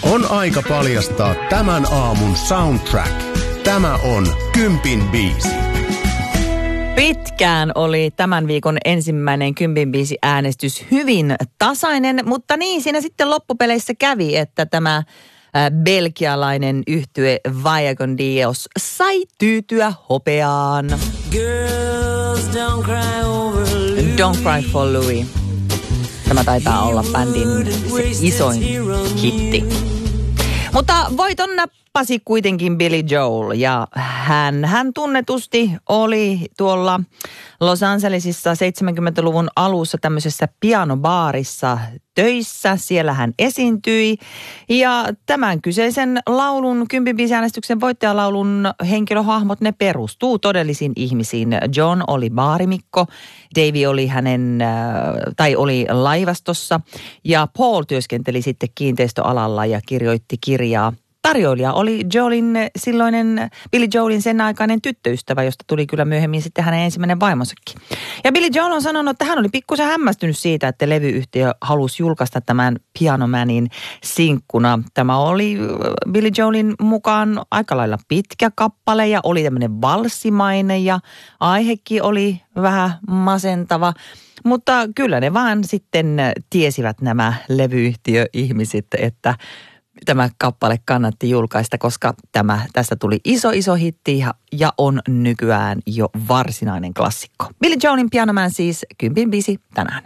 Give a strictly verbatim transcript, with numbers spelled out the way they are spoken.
On aika paljastaa tämän aamun soundtrack. Tämä on Kympin biisi. Pitkään oli tämän viikon ensimmäinen Kympin biisi äänestys hyvin tasainen, mutta niin siinä sitten loppupeleissä kävi, että tämä äh, belgialainen yhtye Vaya con Dios sai tyytyä hopeaan. Girls, don't cry over Louis. Don't cry for Louis. Tämä taitaa olla bändin se isoin hitti. Mutta voiton nappasi kuitenkin Billy Joel ja hän, hän tunnetusti oli tuolla Los Angelesissa seitsemänkymmentäluvun alussa tämmöisessä pianobaarissa töissä. Siellä hän esiintyi ja tämän kyseisen laulun, Kympin biisiäänestyksen voittajalaulun henkilöhahmot, ne perustuu todellisiin ihmisiin. John oli baarimikko, Davey oli hänen, tai oli laivastossa ja Paul työskenteli sitten kiinteistöalalla ja kirjoitti kirjaa. Tarjoilija oli Joelin silloinen, Billy Joelin sen aikainen tyttöystävä, josta tuli kyllä myöhemmin sitten hänen ensimmäinen vaimonsakin. Ja Billy Joel on sanonut, että hän oli pikkusen hämmästynyt siitä, että levyyhtiö halusi julkaista tämän Piano Manin sinkkuna. Tämä oli Billy Joelin mukaan aika lailla pitkä kappale ja oli tämmöinen valssimainen ja aihekin oli vähän masentava. Mutta kyllä ne vaan sitten tiesivät nämä levyyhtiöihmiset, että tämä kappale kannatti julkaista, koska tämä, tästä tuli iso, iso hitti ja, ja on nykyään jo varsinainen klassikko. Billy Joelin Piano Man siis Kympin biisi tänään.